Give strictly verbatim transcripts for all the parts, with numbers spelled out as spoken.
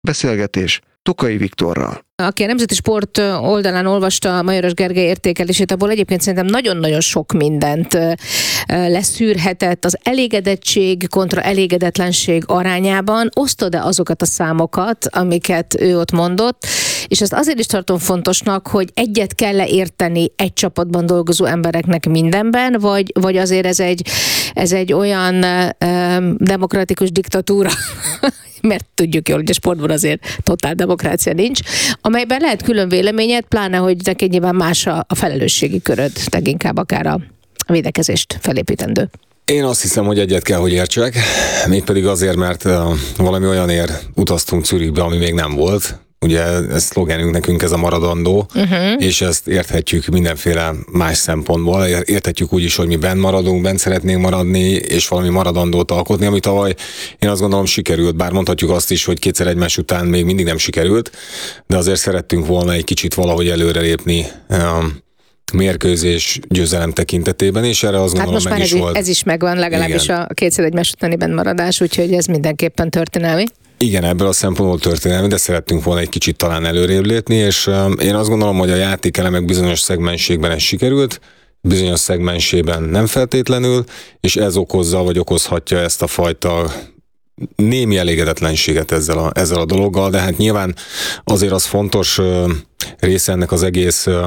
Beszélgetés Tokai Viktorral. Aki a Nemzeti Sport oldalán olvasta Majoros Gergely értékelését, abból egyébként szerintem nagyon-nagyon sok mindent leszűrhetett az elégedettség kontra elégedetlenség arányában. Osztod-e azokat a számokat, amiket ő ott mondott, és ezt azért is tartom fontosnak, hogy egyet kell-e érteni egy csapatban dolgozó embereknek mindenben, vagy, vagy azért ez egy, ez egy olyan um, demokratikus diktatúra, mert tudjuk jól, hogy a sportban azért totál demokrácia nincs, amelyben lehet külön véleményed, pláne, hogy neked nyilván más a, a felelősségi köröd, leginkább akár a védekezést felépítendő. Én azt hiszem, hogy egyet kell, hogy értsek, mégpedig azért, mert uh, valami olyanért utaztunk Zürichbe, ami még nem volt. Ugye ez szlogenünk nekünk, ez a maradandó, uh-huh. és ezt érthetjük mindenféle más szempontból. Érthetjük úgy is, hogy mi benn maradunk, benn szeretnénk maradni, és valami maradandót alkotni, ami tavaly én azt gondolom sikerült, bár mondhatjuk azt is, hogy kétszer egymás után még mindig nem sikerült, de azért szerettünk volna egy kicsit valahogy előrelépni um, mérkőzés győzelem tekintetében, és erre azt gondolom hát meg is ez volt. Ez is megvan, legalábbis igen. A kétszer egymás utáni bennmaradás, úgyhogy ez mindenképpen történelmi. Igen, ebből a szempontból történelmi, de szerettünk volna egy kicsit talán előrébb lépni, és um, én azt gondolom, hogy a játékelemek bizonyos szegmenségben ez sikerült, bizonyos szegmensében nem feltétlenül, és ez okozza, vagy okozhatja ezt a fajta némi elégedetlenséget ezzel a, ezzel a dologgal, de hát nyilván azért az fontos uh, része ennek az egész uh,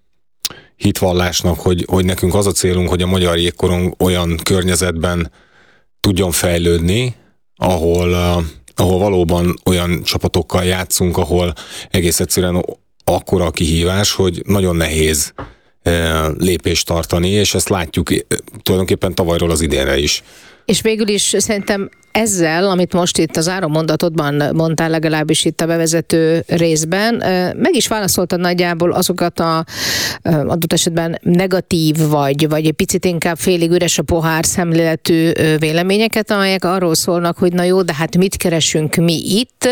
hitvallásnak, hogy, hogy nekünk az a célunk, hogy a magyar jégkorong olyan környezetben tudjon fejlődni, ahol, uh, ahol valóban olyan csapatokkal játszunk, ahol egész egyszerűen akkora a kihívás, hogy nagyon nehéz uh, lépést tartani, és ezt látjuk uh, tulajdonképpen tavalyról az idénre is. És végül is szerintem ezzel, amit most itt az áronmondatodban mondtál, legalábbis itt a bevezető részben, meg is válaszoltad nagyjából azokat a adott esetben negatív, vagy, vagy egy picit inkább félig üres a pohár szemléletű véleményeket, amelyek arról szólnak, hogy na jó, de hát mit keresünk mi itt,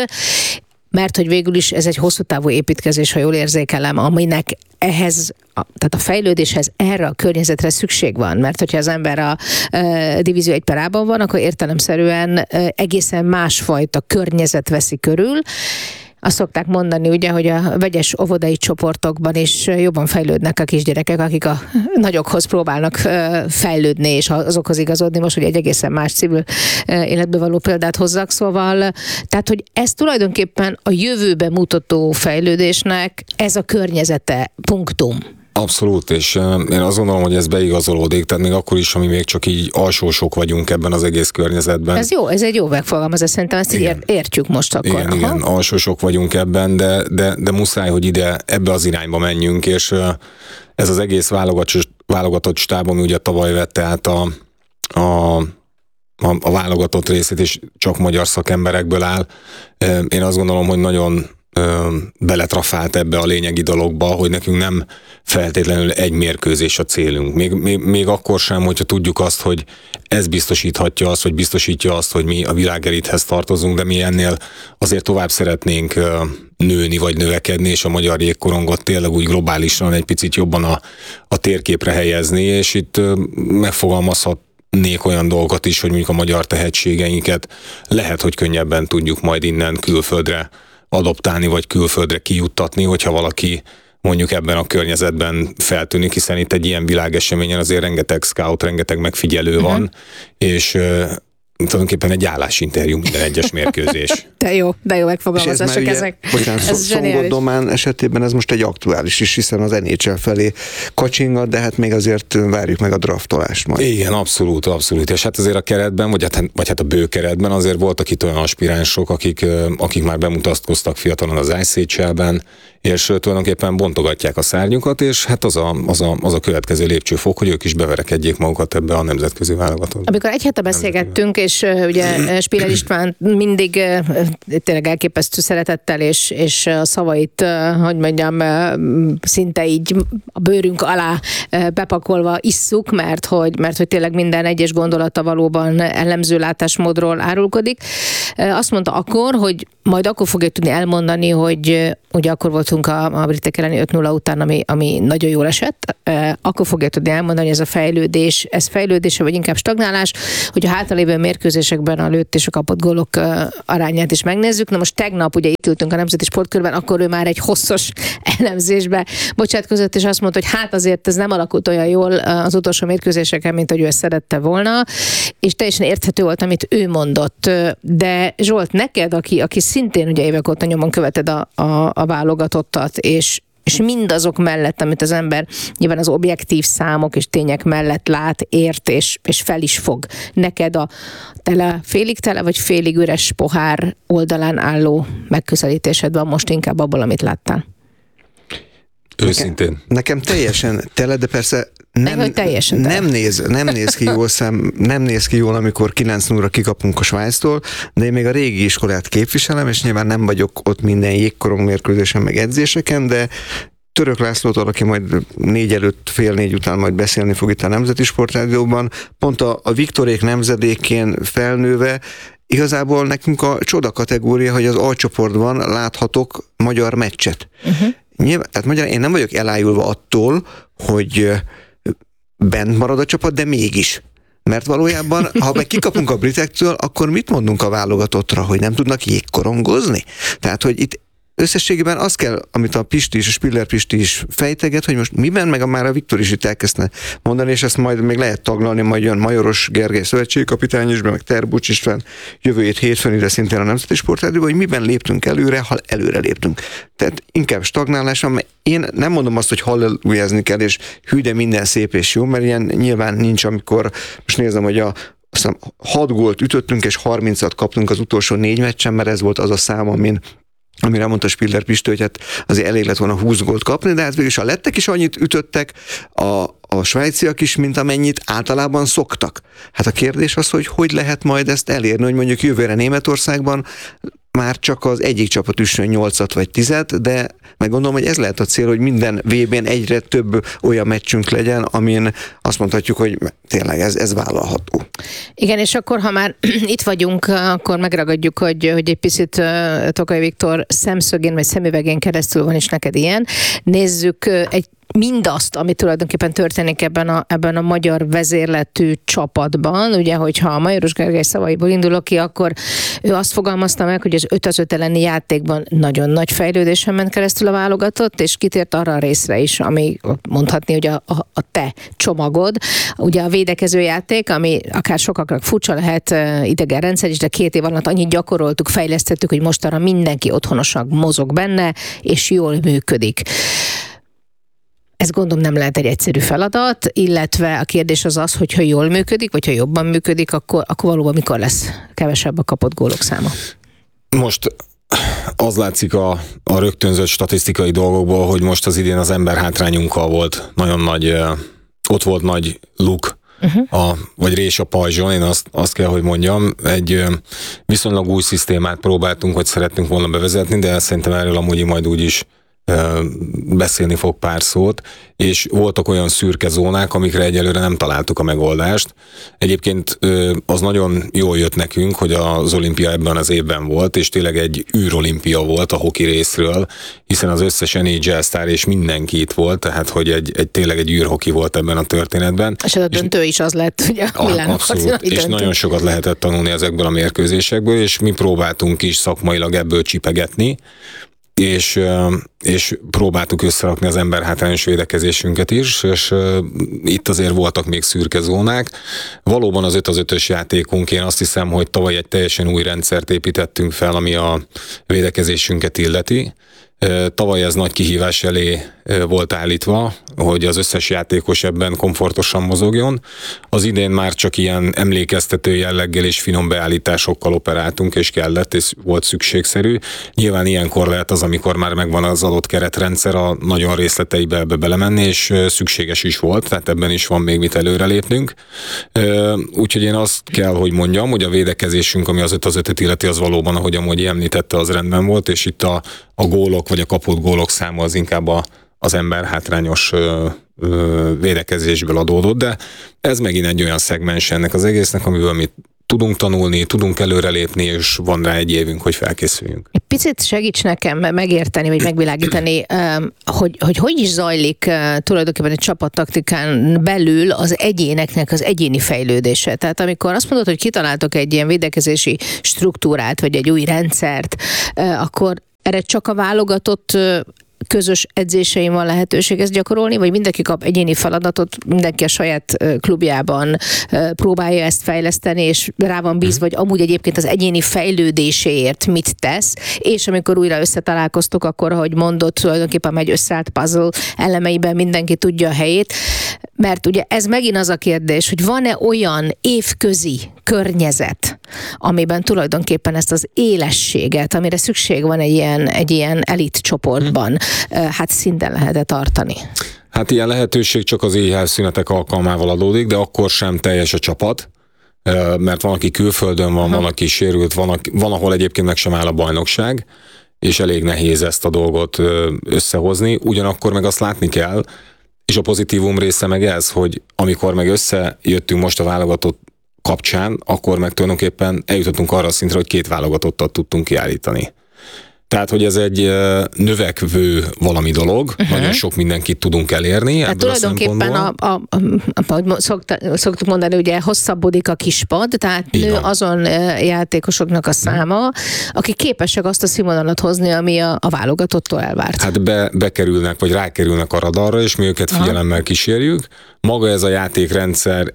mert hogy végül is ez egy hosszú távú építkezés, ha jól érzékelem, aminek ehhez, a, tehát a fejlődéshez erre a környezetre szükség van, mert hogyha az ember a e, divízió egy per A-ban van, akkor értelemszerűen e, egészen másfajta környezet veszi körül. Azt szokták mondani, ugye, hogy a vegyes óvodai csoportokban is jobban fejlődnek a kisgyerekek, akik a nagyokhoz próbálnak fejlődni, és azokhoz igazodni. Most, hogy egy egészen más civil életbe való példát hozzak, szóval, tehát, hogy ez tulajdonképpen a jövőbe mutató fejlődésnek ez a környezete, punktum. Abszolút, és én azt gondolom, hogy ez beigazolódik, tehát még akkor is, ami még csak így alsósok vagyunk ebben az egész környezetben. Ez jó, ez egy jó megfogalmazás, szerintem ezt így értjük most akkor. Igen, Aha. igen, alsósok vagyunk ebben, de, de, de muszáj, hogy ide, ebbe az irányba menjünk, és ez az egész válogatott, válogatott stábon ugye tavaly vette át a, a, a, a válogatott részét, és csak magyar szakemberekből áll. Én azt gondolom, hogy nagyon beletrafált ebbe a lényegi dologba, hogy nekünk nem feltétlenül egy mérkőzés a célunk. Még, még, még akkor sem, hogyha tudjuk azt, hogy ez biztosíthatja azt, vagy biztosítja azt, hogy mi a világelithez tartozunk, de mi ennél azért tovább szeretnénk nőni, vagy növekedni, és a magyar jégkorongot tényleg úgy globálisan egy picit jobban a, a térképre helyezni, és itt megfogalmazhat nék olyan dolgot is, hogy mondjuk a magyar tehetségeinket lehet, hogy könnyebben tudjuk majd innen külföldre adoptálni, vagy külföldre kijuttatni, hogyha valaki mondjuk ebben a környezetben feltűnik, hiszen itt egy ilyen világeseményen azért rengeteg scout, rengeteg megfigyelő uh-huh. van, és uh, tulajdonképpen egy állásinterjú minden egyes mérkőzés. De jó, de jó megfogalmazások ezek. Bocsánat, Szongot Domán esetében ez most egy aktuális is, hiszen az en há el felé kacsingat, de hát még azért várjuk meg a draftolást majd. Igen, abszolút, abszolút. És hát azért a keretben, vagy hát, vagy hát a bő keretben azért voltak itt olyan aspiránsok, akik, akik már bemutatkoztak fiatalon az i cé há el-ben, és tulajdonképpen bontogatják a szárnyukat, és hát az a, az a, az a következő lépcsőfok, hogy ők is beverekedjék magukat ebbe a nemzetközi válogatóba. Amikor egy hete beszélgettünk, és uh, ugye Spiller István mindig uh, tényleg elképesztő szeretettel, és, és a szavait, uh, hogy mondjam, uh, szinte így a bőrünk alá uh, bepakolva isszuk, mert hogy, mert hogy tényleg minden egyes gondolata valóban elemző látásmódról árulkodik. Uh, azt mondta akkor, hogy majd akkor fogja tudni elmondani, hogy ugye akkor voltunk a, a britek elleni öt nulla után, ami, ami nagyon jól esett, akkor fogja tudni elmondani, hogy ez a fejlődés, ez fejlődése, vagy inkább stagnálás, hogy a hátralévő mérkőzésekben a lőtt és a kapott gólok arányát is megnézzük. Na most tegnap ugye itt ültünk a Nemzeti Sportkörben, akkor ő már egy hosszas elemzésbe bocsátkozott, és azt mondta, hogy hát azért ez nem alakult olyan jól az utolsó mérkőzéseken, mint hogy ő ezt szerette volna, és teljesen érthető volt, amit ő mondott. De Zsolt, neked, aki, aki szintén ugye évek óta nyomon követed a, a, a válogatottat, és, és mindazok mellett, amit az ember nyilván az objektív számok és tények mellett lát, ért és, és fel is fog. Neked a tele, félig tele vagy félig üres pohár oldalán álló megközelítésed van most inkább abból, amit láttál? Őszintén. Nekem, nekem teljesen tele, de persze nem, nem, teljesen tele. nem, néz, nem néz ki jól szem, nem néz ki jól, amikor kilenc nulla kikapunk a Svájctól, de én még a régi iskolát képviselem, és nyilván nem vagyok ott minden jégkorong mérkőzésen, meg edzéseken, de Török Lászlótól, aki majd négy előtt, fél négy után majd beszélni fog itt a Nemzeti Sportrádióban, pont a, a Viktorék nemzedékén felnőve, igazából nekünk a csoda kategória, hogy az alcsoportban láthatok magyar meccset. Uh-huh. Nyilván, tehát magyarán én nem vagyok elájulva attól, hogy bent marad a csapat, de mégis. Mert valójában, ha meg kikapunk a britektől, akkor mit mondunk a válogatottra, hogy nem tudnak jégkorongozni? Tehát, hogy itt összességében az kell, amit a Pisti is, a Spiller Pisti is fejteget, hogy most miben, meg a már a Viktor is itt elkezdne mondani, és ezt majd még lehet taglalni, majd jön Majoros Gergely szövetségkapitány is, meg Terbucs István jövő hét hétfőn ide szintén a Nemzeti Sportrádióban, hogy miben léptünk előre, ha előre léptünk. Tehát inkább stagnálás van, mert én nem mondom azt, hogy hallelujázni kell, és hű, de minden szép és jó, mert ilyen nyilván nincs, amikor most nézem, hogy a aztán hat gólt ütöttünk, és harmincat kaptunk az utolsó négy meccsen, mert ez volt az a szám, amin amire mondta Spiller Pistő, hogy hát azért elég lett volna húsz gólt kapni, de hát végülis a lettek is annyit ütöttek, a, a svájciak is, mint amennyit általában szoktak. Hát a kérdés az, hogy hogy lehet majd ezt elérni, hogy mondjuk jövőre Németországban már csak az egyik csapat üssön nyolcat vagy tizet, de meg gondolom, hogy ez lehet a cél, hogy minden vé bén egyre több olyan meccsünk legyen, amin azt mondhatjuk, hogy tényleg ez, ez vállalható. Igen, és akkor, ha már itt vagyunk, akkor megragadjuk, hogy, hogy egy picit Tokay Viktor szemszögén vagy szemüvegén keresztül van is neked ilyen. Nézzük egy mindazt, ami tulajdonképpen történik ebben a, ebben a magyar vezérletű csapatban. Ugye, hogyha a Majoros Gergely szavaiból indulok ki, akkor ő azt fogalmazta meg, hogy az öt az öt elleni játékban nagyon nagy fejlődésen ment keresztül a válogatott, és kitért arra a részre is, ami mondhatni, hogy a, a, a te csomagod. Ugye a védekező játék, ami akár sokaknak furcsa lehet, idegen rendszer is, de két év alatt annyit gyakoroltuk, fejlesztettük, hogy mostanra mindenki otthonosan mozog benne, és jól működik. Ez gondolom nem lehet egy egyszerű feladat, illetve a kérdés az az, hogy ha jól működik, vagy ha jobban működik, akkor, akkor valóban mikor lesz kevesebb a kapott gólok száma? Most az látszik a, a rögtönzött statisztikai dolgokból, hogy most az idén az ember hátrányunkkal volt nagyon nagy, ott volt nagy luk, uh-huh. a, vagy rés a pajzson, én azt, azt kell, hogy mondjam. Egy viszonylag új szisztémát próbáltunk, hogy szeretnénk volna bevezetni, de szerintem erről amúgy majd úgy is beszélni fog pár szót, és voltak olyan szürke zónák, amikre egyelőre nem találtuk a megoldást. Egyébként az nagyon jól jött nekünk, hogy az olimpia ebben az évben volt, és tényleg egy űrolimpia volt a hoki részről, hiszen az összes en há el sztár és mindenki itt volt, tehát hogy egy, egy tényleg egy űrhoki volt ebben a történetben. És a döntő is az lett, ugye a Abszolút, és döntő. Nagyon sokat lehetett tanulni ezekből a mérkőzésekből, és mi próbáltunk is szakmailag ebből csipegetni, és, és próbáltuk összerakni az emberhátrányos védekezésünket is, és itt azért voltak még szürke zónák. Valóban az öt az ötös játékunk, én azt hiszem, hogy tavaly egy teljesen új rendszert építettünk fel, ami a védekezésünket illeti. Tavaly ez nagy kihívás elé volt állítva, hogy az összes játékos ebben komfortosan mozogjon. Az idén már csak ilyen emlékeztető jelleggel és finom beállításokkal operáltunk, és kellett, és volt szükségszerű. Nyilván ilyenkor lehet az, amikor már megvan az adott keretrendszer, a nagyon részleteibe ebbe belemenni, és szükséges is volt, tehát ebben is van még mit előrelépnünk. Úgyhogy én azt kell, hogy mondjam, hogy a védekezésünk, ami az öt az ötöt illeti, az valóban, ahogy amúgy említette, az rendben volt, és itt a, a gólok, vagy a kapott gólok száma az inkább a az ember hátrányos ö, ö, védekezésből adódott, de ez megint egy olyan szegmens ennek az egésznek, amiből mi tudunk tanulni, tudunk előrelépni, és van rá egy évünk, hogy felkészüljünk. Egy picit segíts nekem megérteni, vagy megvilágítani, hogy hogy, hogy is zajlik tulajdonképpen egy csapattaktikán belül az egyéneknek az egyéni fejlődése. Tehát amikor azt mondod, hogy kitaláltok egy ilyen védekezési struktúrát, vagy egy új rendszert, akkor erre csak a válogatott közös edzéseim van lehetőség ezt gyakorolni, vagy mindenki kap egyéni feladatot, mindenki a saját klubjában próbálja ezt fejleszteni, és rá van bízva, vagy amúgy egyébként az egyéni fejlődéséért mit tesz, és amikor újra összetalálkoztok, akkor, ahogy mondott, tulajdonképpen egy összeállt puzzle elemeiben mindenki tudja a helyét, mert ugye ez megint az a kérdés, hogy van-e olyan évközi környezet, amiben tulajdonképpen ezt az élességet, amire szükség van egy ilyen, egy ilyen elit csoportban, hát szinten lehet-e tartani? Hát ilyen lehetőség csak az éjjelszünetek alkalmával adódik, de akkor sem teljes a csapat, mert van, aki külföldön van, van, aki sérült, van, van, ahol egyébként meg sem áll a bajnokság, és elég nehéz ezt a dolgot összehozni, ugyanakkor meg azt látni kell, és a pozitívum része meg ez, hogy amikor meg összejöttünk most a válogatott kapcsán, akkor meg tulajdonképpen eljutottunk arra a szintre, hogy két válogatottat tudtunk kiállítani. Tehát, hogy ez egy növekvő valami dolog, uh-huh. Nagyon sok mindenkit tudunk elérni. Hát tulajdonképpen, a, a, a, ahogy szokta, szoktuk mondani, ugye hosszabbodik a kispad, tehát így nő van. Azon játékosoknak a száma, akik képesek azt a színvonalat hozni, ami a, a válogatottól elvárt. Hát be, bekerülnek, vagy rákerülnek a radarra, és mi őket figyelemmel kísérjük. Maga ez a játékrendszer,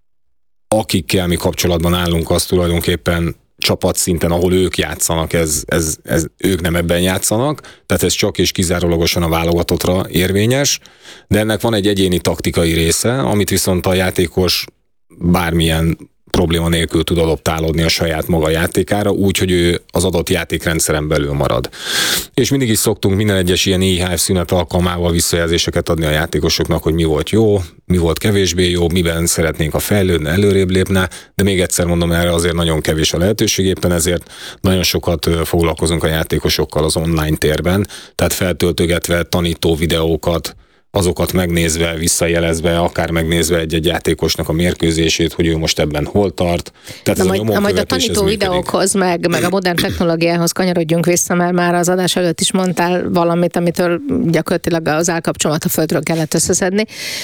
akikkel mi kapcsolatban állunk, az tulajdonképpen csapatszinten, ahol ők játszanak, ez, ez, ez, ők nem ebben játszanak, tehát ez csak és kizárólagosan a válogatottra érvényes, de ennek van egy egyéni taktikai része, amit viszont a játékos bármilyen probléma nélkül tud adoptálódni a saját maga játékára, úgy, hogy ő az adott játékrendszeren belül marad. És mindig is szoktunk minden egyes ilyen i há ef szünet alkalmával visszajelzéseket adni a játékosoknak, hogy mi volt jó, mi volt kevésbé jó, miben szeretnénk a fejlődni, előrébb lépne, de még egyszer mondom, erre azért nagyon kevés a lehetőség, éppen ezért nagyon sokat foglalkozunk a játékosokkal az online térben, tehát feltöltögetve tanító videókat, azokat megnézve, visszajelezve, akár megnézve egy-egy játékosnak a mérkőzését, hogy ő most ebben hol tart. Tehát na ez majd, a majd a tanító videókhoz, meg, meg a modern technológiához kanyarodjunk vissza, mert már az adás előtt is mondtál valamit, amitől gyakorlatilag az állkapcsomat a földről kellett összeszedni.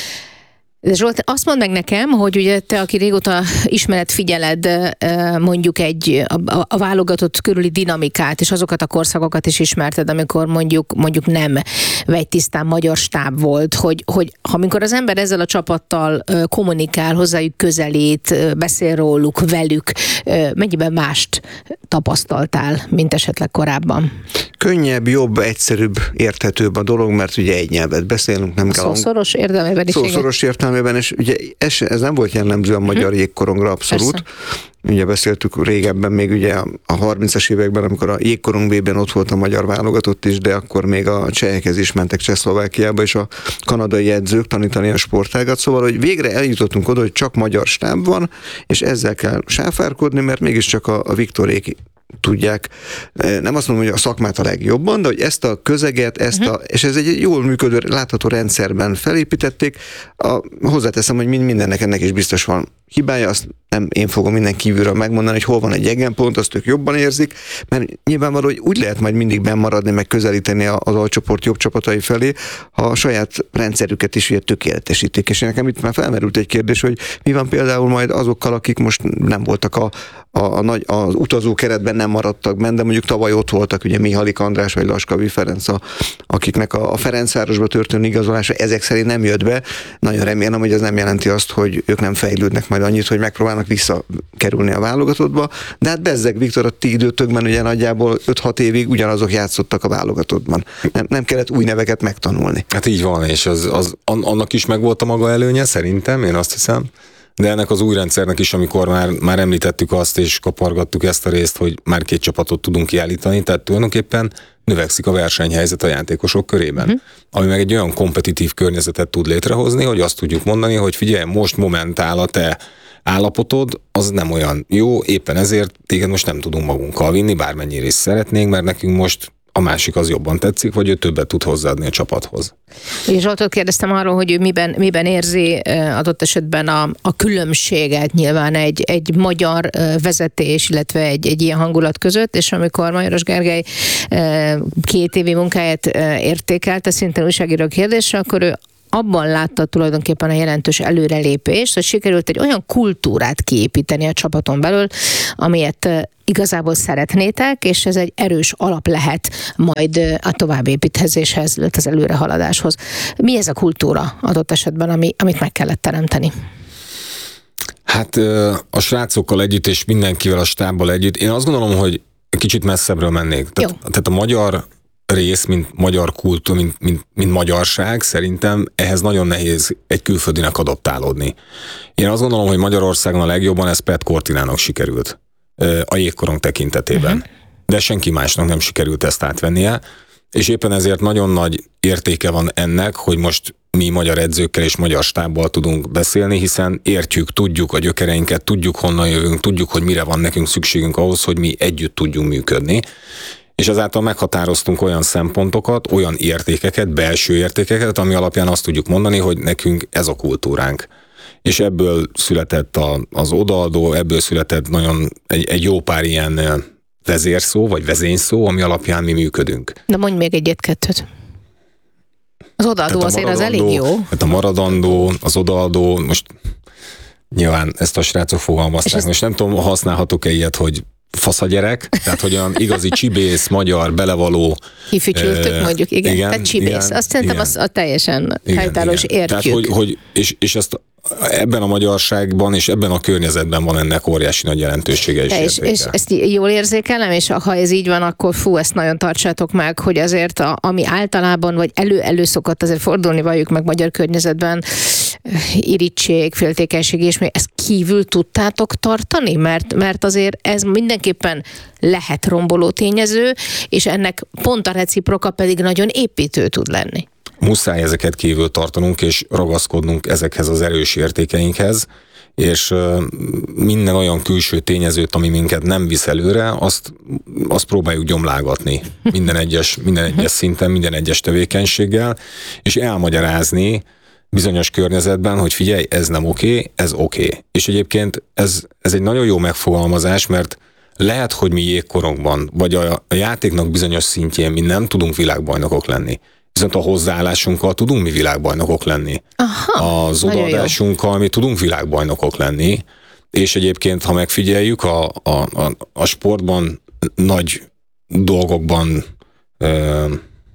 Zsolt, azt mondd meg nekem, hogy ugye te, aki régóta ismered, figyeled mondjuk egy a, a válogatott körüli dinamikát, és azokat a korszakokat is ismerted, amikor mondjuk mondjuk nem vegytisztán magyar stáb volt, hogy, hogy amikor az ember ezzel a csapattal kommunikál, hozzájuk közelít, beszél róluk, velük, mennyiben mást tapasztaltál, mint esetleg korábban? Könnyebb, jobb, egyszerűbb, érthetőbb a dolog, mert ugye egy nyelvet beszélünk, nem kell... Szószoros értelmében is. Szószoros értelmében, és ugye ez, ez nem volt jellemző a magyar hmm. jégkorongra abszolút. Persze. Ugye beszéltük régebben, még ugye a harmincas években, amikor a jégkorong B-ben ott volt a magyar válogatott is, de akkor még a csehekhez is mentek Csehszlovákiába, és a kanadai edzők tanítani a sportágat, szóval, hogy végre eljutottunk oda, hogy csak magyar stáb van, és ezzel kell sáfárkodni, mert mégiscsak a, a Viktorék tudják, nem azt mondom, hogy a szakmát a legjobban, de hogy ezt a közeget, ezt uh-huh. a, és ez egy jól működő, látható rendszerben felépítették. A, hozzáteszem, hogy mindennek ennek is biztos van hibája, azt nem én fogom minden kívülről megmondani, hogy hol van egy egyenpont, azt ők jobban érzik, mert nyilvánvaló, hogy úgy lehet majd mindig bennmaradni, meg közelíteni az alcsoport jobb csapatai felé, ha a saját rendszerüket is ugye tökéletesítik. És nekem itt már felmerült egy kérdés, hogy mi van például majd azokkal, akik most nem voltak a, a, a nagy, az utazó keretben, nem maradtak benne, de mondjuk tavaly ott voltak, ugye Mihalik András vagy Laskavi Ferenc, a, akiknek a, a Ferencvárosba történő igazolása ezek szerint nem jött be. Nagyon remélem, hogy ez nem jelenti azt, hogy ők nem fejlődnek majd annyit, hogy megpróbálnak visszakerülni a válogatottba, de hát bezzeg, Viktor, a ti időtökben ugye nagyjából öt-hat évig ugyanazok játszottak a válogatottban. Nem, nem kellett új neveket megtanulni. Hát így van, és az, az, annak is megvolt a maga előnye, szerintem, én azt hiszem. De ennek az új rendszernek is, amikor már, már említettük azt, és kapargattuk ezt a részt, hogy már két csapatot tudunk kiállítani, tehát tulajdonképpen növekszik a versenyhelyzet a játékosok körében. Uh-huh. Ami meg egy olyan kompetitív környezetet tud létrehozni, hogy azt tudjuk mondani, hogy figyelj, most momentál a te állapotod, az nem olyan jó, éppen ezért téged most nem tudunk magunkkal vinni, bármennyire is szeretnénk, mert nekünk most a másik az jobban tetszik, vagy ő többet tud hozzáadni a csapathoz. És Zsoltól kérdeztem arról, hogy ő miben, miben érzi adott esetben a, a különbséget nyilván egy, egy magyar vezetés, illetve egy, egy ilyen hangulat között, és amikor Majoros Gergely két évi munkáját értékelte, szintén újságíró kérdésre, akkor ő abban látta tulajdonképpen a jelentős előrelépést, hogy sikerült egy olyan kultúrát kiépíteni a csapaton belül, amilyet igazából szeretnétek, és ez egy erős alap lehet majd a továbbépítkezéshez, illetve az előrehaladáshoz. Mi ez a kultúra adott esetben, ami, amit meg kellett teremteni? Hát a srácokkal együtt, és mindenkivel a stábbal együtt, én azt gondolom, hogy kicsit messzebbről mennék. Tehát, tehát a magyar rész, mint magyar kultúra, mint, mint, mint magyarság, szerintem ehhez nagyon nehéz egy külföldinek adaptálódni. Én azt gondolom, hogy Magyarországon a legjobban ez Pat Cortinának sikerült a jégkorong tekintetében. Uh-huh. De senki másnak nem sikerült ezt átvennie, és éppen ezért nagyon nagy értéke van ennek, hogy most mi magyar edzőkkel és magyar stábbal tudunk beszélni, hiszen értjük, tudjuk a gyökereinket, tudjuk honnan jövünk, tudjuk, hogy mire van nekünk szükségünk ahhoz, hogy mi együtt tudjunk működni. És ezáltal meghatároztunk olyan szempontokat, olyan értékeket, belső értékeket, ami alapján azt tudjuk mondani, hogy nekünk ez a kultúránk. És ebből született a, az odaadó, ebből született nagyon egy, egy jó pár ilyen vezérszó, vagy vezényszó, ami alapján mi működünk. De mondj még egyet-kettőt. Az odaadó azért az elég jó. Hát a maradandó, az odaadó, most nyilván ezt a srácok fogalmazták, ezt... most nem tudom, használhatok-e ilyet, hogy fasz a gyerek, tehát hogy olyan igazi csibész, magyar, belevaló. Kifücsültök uh, mondjuk, igen, igen, tehát csibész. Igen, azt szerintem az a teljesen helytállós, értjük. Tehát, hogy, hogy és, és ezt ebben a magyarságban és ebben a környezetben van ennek óriási nagy jelentősége és és, és ezt jól érzékelem, és ha ez így van, akkor fú, ezt nagyon tartsátok meg, hogy azért a, ami általában, vagy elő-elő szokott azért fordulni, valljuk meg magyar környezetben, irítség, féltékenység, és még ezt kívül tudtátok tartani? Mert, mert azért ez mindenképpen lehet romboló tényező, és ennek pont a reciproka pedig nagyon építő tud lenni. Muszáj ezeket kívül tartanunk, és ragaszkodnunk ezekhez az erős értékeinkhez, és minden olyan külső tényezőt, ami minket nem visz előre, azt, azt próbáljuk gyomlágatni minden egyes, minden egyes szinten, minden egyes tevékenységgel, és elmagyarázni bizonyos környezetben, hogy figyelj, ez nem oké, ez oké. És egyébként ez, ez egy nagyon jó megfogalmazás, mert lehet, hogy mi jégkorongban, vagy a, a játéknak bizonyos szintjén mi nem tudunk világbajnokok lenni. Viszont a hozzáállásunkkal tudunk mi világbajnokok lenni. Aha, az odaadásunkkal mi tudunk világbajnokok lenni, és egyébként, ha megfigyeljük, a, a, a, a sportban nagy dolgokban ö,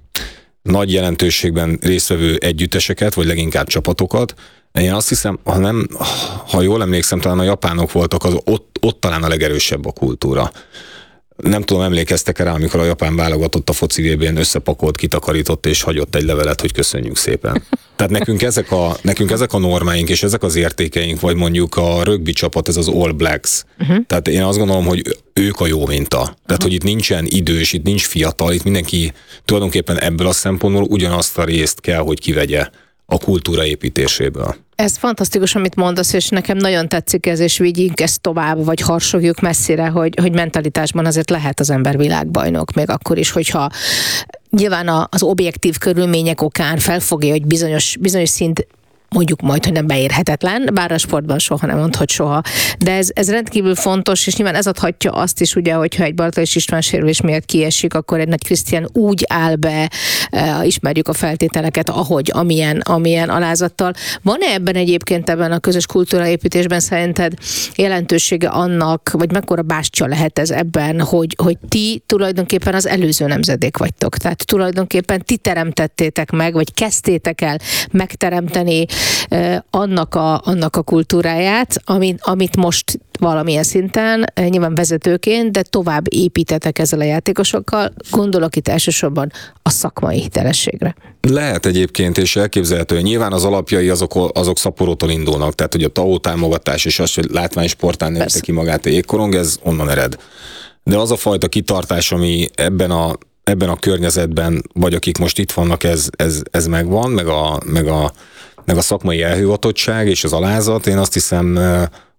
nagy jelentőségben résztvevő együtteseket, vagy leginkább csapatokat, én azt hiszem, ha, nem, ha jól emlékszem, talán a japánok voltak, az ott, ott talán a legerősebb a kultúra. Nem tudom, emlékeztek rá, amikor a japán válogatott a foci vé bén összepakolt, kitakarított és hagyott egy levelet, hogy köszönjük szépen. Tehát nekünk ezek a, nekünk ezek a normáink és ezek az értékeink, vagy mondjuk a rögbi csapat, ez az All Blacks. Uh-huh. Tehát én azt gondolom, hogy ők a jó minta. Tehát, uh-huh. hogy itt nincsen idős, itt nincs fiatal, itt mindenki tulajdonképpen ebből a szempontból ugyanazt a részt kell, hogy kivegye a kultúra építéséből. Ez fantasztikus, amit mondasz, és nekem nagyon tetszik ez, és vigyünk ezt tovább, vagy harsogjuk messzire, hogy, hogy mentalitásban azért lehet az ember világbajnok, még akkor is, hogyha nyilván az objektív körülmények okán felfogja, hogy bizonyos, bizonyos szint mondjuk majd, hogy nem beérhetetlen, bár a sportban soha nem mond, hogy soha. De ez, ez rendkívül fontos, és nyilván ez adhatja azt is, ugye, hogyha egy Bartolás István sérülés miatt kiesik, akkor egy Nagy Krisztián úgy áll be, e, ismerjük a feltételeket, ahogy, amilyen, amilyen alázattal. Van-e ebben egyébként ebben a közös kultúraépítésben szerinted jelentősége annak, vagy mekkora bástya lehet ez ebben, hogy, hogy ti tulajdonképpen az előző nemzedék vagytok? Tehát tulajdonképpen ti teremtettétek meg, vagy kezdtétek el megteremteni annak a, annak a kultúráját, amit, amit most valamilyen szinten, nyilván vezetőként, de tovább építetek ezzel a játékosokkal, gondolok itt elsősorban a szakmai hitelességre. Lehet egyébként, és elképzelhető. Nyilván az alapjai azok, azok szaporótól indulnak, tehát hogy a té á o támogatás és az, hogy látványsportán nőtte ki magát a jégkorong, ez onnan ered. De az a fajta kitartás, ami ebben a, ebben a környezetben, vagy akik most itt vannak, ez, ez, ez megvan, meg a, meg a meg a szakmai elhivatottság és az alázat, én azt hiszem,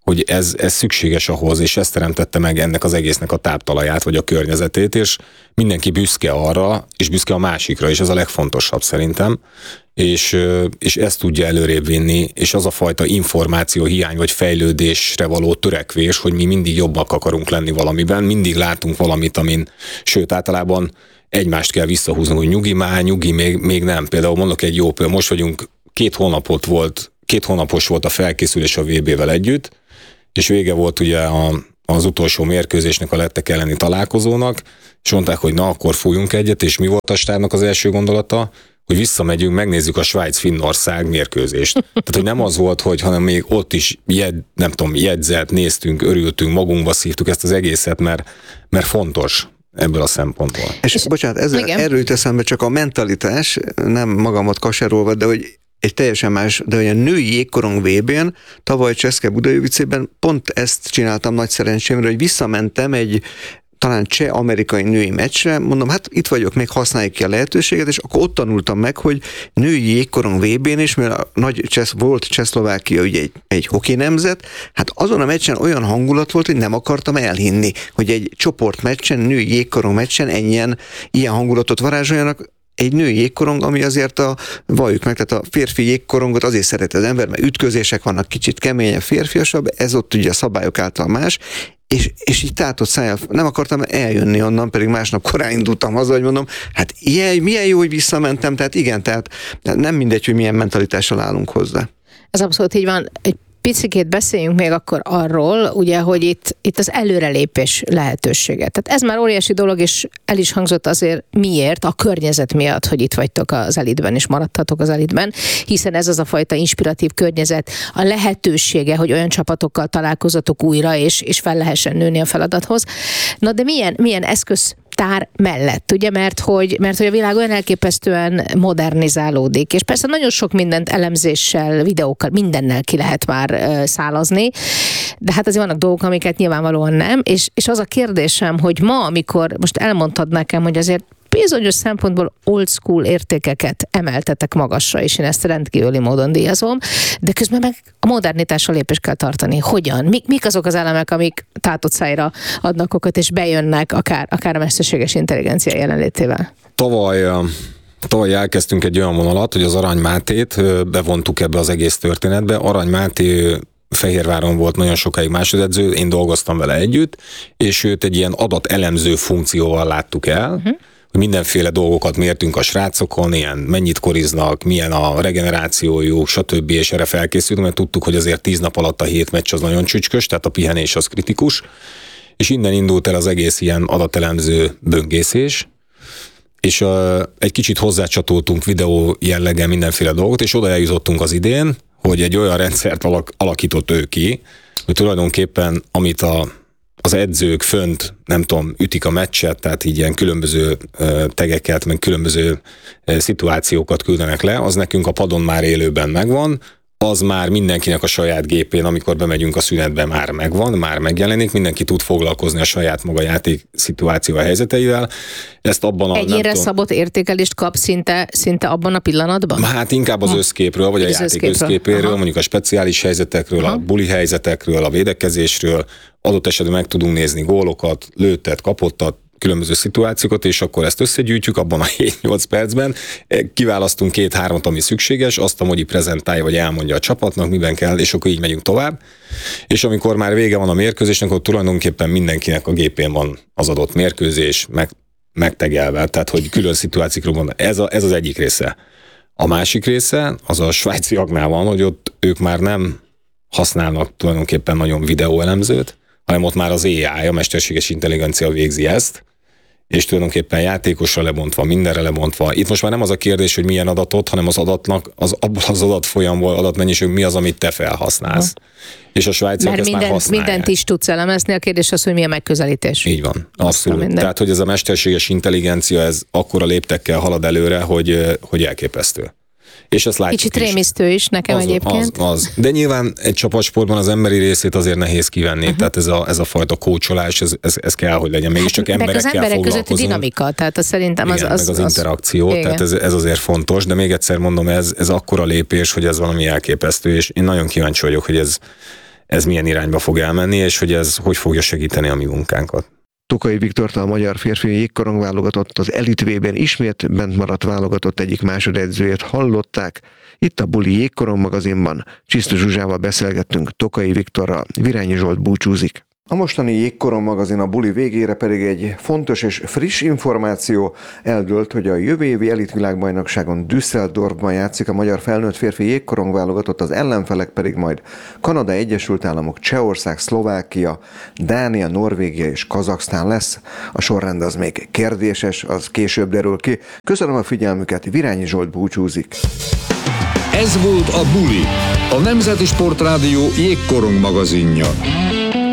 hogy ez, ez szükséges ahhoz, és ez teremtette meg ennek az egésznek a táptalaját, vagy a környezetét, és mindenki büszke arra, és büszke a másikra, és ez a legfontosabb szerintem, és, és ezt tudja előrébb vinni, és az a fajta információ hiány, vagy fejlődésre való törekvés, hogy mi mindig jobbak akarunk lenni valamiben, mindig látunk valamit, amin, sőt általában egymást kell visszahúzni, hogy nyugi már, nyugi, még, még nem. Például mondok egy jó például, most vagyunk, két hónapot volt, két hónapos volt a felkészülés a vé bével együtt, és vége volt ugye a, az utolsó mérkőzésnek, a lettek elleni találkozónak, és mondták, hogy na, akkor fújjunk egyet, és mi volt a stábnak az első gondolata? Hogy visszamegyünk, megnézzük a Svájc-Finnország mérkőzést. Tehát, hogy nem az volt, hogy hanem még ott is jed, nem tudom, jegyzett, néztünk, örültünk, magunkba szívtuk ezt az egészet, mert, mert fontos ebből a szempontból. És, és bocsánat, ezzel erről jut eszembe csak a mentalitás, nem magamat kaserolva, de hogy egy teljesen más, de olyan női jégkorong vé bén, tavaly Cseszke-Budajovicében pont ezt csináltam nagy szerencsémre, hogy visszamentem egy talán cseh-amerikai női meccsre, mondom, hát itt vagyok, még használjuk ki a lehetőséget, és akkor ott tanultam meg, hogy női jégkorong vé bén is, mert a nagy Csesz, volt Csehszlovákia ugye egy, egy hoki nemzet, hát azon a meccsen olyan hangulat volt, hogy nem akartam elhinni, hogy egy csoportmeccsen, női jégkorong meccsen ennyien ilyen hangulatot varázsoljanak, egy női jégkorong, ami azért a, valljuk meg, tehát a férfi jégkorongot azért szeret az ember, mert ütközések vannak, kicsit keményebb, férfiasabb, ez ott ugye a szabályok által más, és, és így tátott szájjal nem akartam eljönni onnan, pedig másnap korán indultam haza, hogy mondom, hát ilyen, milyen jó, hogy visszamentem, tehát igen, tehát nem mindegy, hogy milyen mentalitással állunk hozzá. Ez abszolút így van. Egy picikét beszéljünk még akkor arról, ugye, hogy itt, itt az előrelépés lehetősége. Tehát ez már óriási dolog, és el is hangzott azért miért, a környezet miatt, hogy itt vagytok az elitben, és maradtatok az elitben, hiszen ez az a fajta inspiratív környezet, a lehetősége, hogy olyan csapatokkal találkozatok újra, és, és fel lehessen nőni a feladathoz. Na de milyen, milyen eszköz tár mellett, ugye, mert hogy, mert hogy a világ olyan elképesztően modernizálódik, és persze nagyon sok mindent elemzéssel, videókkal, mindennel ki lehet már uh, szálazni, de hát azért vannak dolgok, amiket nyilvánvalóan nem, és, és az a kérdésem, hogy ma, amikor most elmondtad nekem, hogy azért bizonyos szempontból old school értékeket emeltetek magasra, és én ezt rendkívüli módon díjazom, de közben meg a modernitással lépést kell tartani. Hogyan? Mik, mik azok az elemek, amik tátott szájra adnak okot, és bejönnek akár, akár a mesterséges intelligencia jelenlétével? Tavaly, tavaly elkezdtünk egy olyan vonalat, hogy az Arany Mátét bevontuk ebbe az egész történetbe. Arany Máté Fehérváron volt nagyon sokáig másodedző, én dolgoztam vele együtt, és őt egy ilyen adatelemző funkcióval láttuk el, uh-huh. hogy mindenféle dolgokat mértünk a srácokon, ilyen mennyit koriznak, milyen a regenerációjuk, stb. És erre felkészültünk, mert tudtuk, hogy azért tíz nap alatt a hét meccs az nagyon csücskös, tehát a pihenés az kritikus, és innen indult el az egész ilyen adatelemző böngészés, és uh, egy kicsit hozzácsatoltunk videó jelleggel mindenféle dolgot, és oda eljutottunk az idén, hogy egy olyan rendszert alak, alakított ő ki, hogy tulajdonképpen amit a az edzők fönt, nem tudom, ütik a meccset, tehát így ilyen különböző uh, tegeket, meg különböző uh, szituációkat küldenek le, az nekünk a padon már élőben megvan, az már mindenkinek a saját gépén, amikor bemegyünk a szünetbe, már megvan, már megjelenik, mindenki tud foglalkozni a saját maga játék szituáció a helyzeteivel. Ezt abban a... Egyére szabott értékelést kap szinte, szinte abban a pillanatban? Hát inkább az összképről, vagy a az játék összképről. összképéről, Aha. mondjuk a speciális helyzetekről, Aha. a buli helyzetekről, a védekezésről, adott esetben meg tudunk nézni gólokat, lőttet, kapottat, különböző szituációkat, és akkor ezt összegyűjtjük abban a hét-nyolc percben, kiválasztunk két-hármat, ami szükséges, azt a Mogyi prezentálja, vagy elmondja a csapatnak, miben kell, és akkor így megyünk tovább. És amikor már vége van a mérkőzésnek, akkor tulajdonképpen mindenkinek a gépén van az adott mérkőzés, meg, megtegelve, tehát hogy külön szituációkról van. Ez, a, ez az egyik része. A másik része, az a svájciaknál van, hogy ott ők már nem használnak tulajdonképpen nagyon videóelemzőt, hanem ott már az á i, a mesterséges intelligencia végzi ezt, és tulajdonképpen játékosra lebontva, mindenre lebontva. Itt most már nem az a kérdés, hogy milyen adatot, hanem az adatnak, az, abból az adatfolyamból, adatmennyiség, mi az, amit te felhasználsz. Ha. És a svájciak ezt mindent, már használják. Mindent is tudsz elemezni, a kérdés az, hogy milyen megközelítés. Így van, abszolút. Tehát, hogy ez a mesterséges intelligencia, ez akkora léptekkel halad előre, hogy, hogy elképesztő. És ezt látjuk Kicsit is. rémisztő is nekem az, egyébként. Az, az. De nyilván egy csapatsportban az emberi részét azért nehéz kivenni, uh-huh. tehát ez a, ez a fajta kócsolás, ez, ez, ez kell, hogy legyen. Mégiscsak hát, emberekkel meg az emberek foglalkozunk. közötti dinamika, tehát az szerintem igen, az... az meg az, az interakció, igen. tehát ez, ez azért fontos, de még egyszer mondom, ez, ez akkora lépés, hogy ez valami elképesztő, és én nagyon kíváncsi vagyok, hogy ez ez milyen irányba fog elmenni, és hogy ez hogy fogja segíteni a mi munkánkat. Tokai Viktor, a magyar férfi jégkorong válogatott, az Elite V-ben ismét bent maradt válogatott egyik másodedzőjét hallották. Itt a Buli Jégkorong magazinban Csisztus Zsuzsával beszélgettünk, Tokai Viktorral, Virányi Zsolt búcsúzik. A mostani Jégkorong magazin a buli végére pedig egy fontos és friss információ. Eldőlt, hogy a jövő évi elitvilágbajnokságon Düsseldorfban játszik a magyar felnőtt férfi jégkorong válogatott, az ellenfelek pedig majd Kanada, Egyesült Államok, Csehország, Szlovákia, Dánia, Norvégia és Kazaksztán lesz. A sorrend az még kérdéses, az később derül ki. Köszönöm a figyelmüket, Virányi Zsolt búcsúzik. Ez volt a Buli, a Nemzeti Sportrádió jégkorong magazinja.